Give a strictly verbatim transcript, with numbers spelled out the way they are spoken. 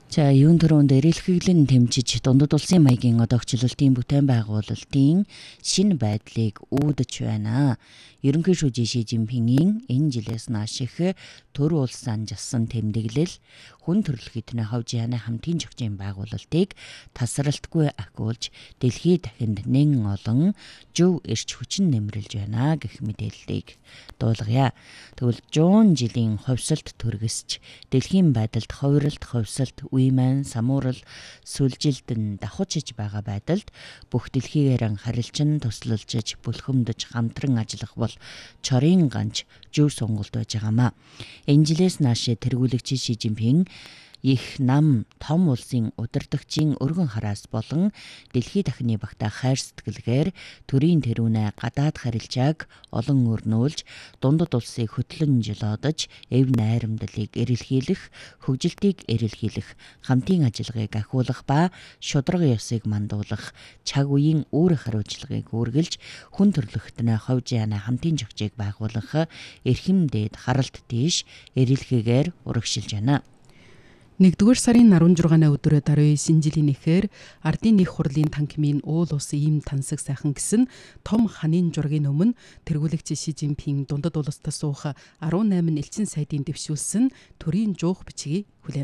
За юун төрөнд эрэлхийлэн тэмчиж дундад улсын маягийн одоогчлолтын бүтээн байгуулалтын шинэ байдлыг үүдэж байна. Ерөнхий шүүжийн Ши Жинпингийн энэ жилээс нааш их төр улс анжалсан тэмдэглэл хүн төрөлх эдний ховж яаны хамтын зохицын байгуулалтыг тасралтгүй ахиулж дэлхийд дахинд нэн олон зөв эрч хүчин нэмрэлж байна гэх мэдээллийг дуулгая. Тэгвэл зуун жилийн ховсолт төргөсч дэлхийн байдалд ховролт ховсолт үемэн самуурал сүлжилдэн давхучиж байгаа байдалд бүх дэлхийгээр харилчин туслалжиж бүлхэмдэж хамтран ажиллах бол чорын ганч зөв сонголт байж байгаамаа. Энэ жилээс нааш тэргүүлэгч Ши Жинпин их нам том улсын удирдагчийн өргөн хараас болон дэлхий дахины багтаа хайр сэтгэлгээр төрийн тэрүүнэ гадаад харилцааг олон өрнүүлж дундад улсыг хөтлөн жолоодож эв найрамдлыг эрэлхийлэх, хөгжилтийг эрэлхийлэх, хамтын ажиллагааг ахиулах ба шудраг ёсыг мандуулах, цаг үеийн үүрэг хариуцлагыг үргэлж хүн төрлөختнөө ховж яана хамтын зохицыг байгуулах эрхэм дээд харалт тийш эрэлхийгээр урагшилж байна. нэгдүгээр сарын арван зургааны өдөр даруй шинэ жилийн эхээр ардын нэг хурлын танхимын уул ус ийм тансаг сайхан гэсэн том ханын зургийн өмнө тэргүүлэгч Ши Жинпин дундад улстай суух арван найман элчин сайдын дэвшүүлсэн төрийн жуух бичгийг хүлээн